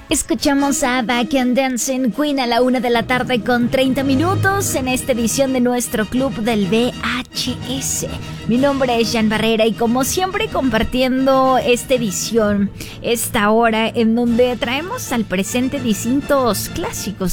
Escuchamos a Back and Dancing Queen a la 1:30 en esta edición de nuestro club del VHS. Mi nombre es Jan Barrera y como siempre compartiendo esta edición, esta hora en donde traemos al presente distintos clásicos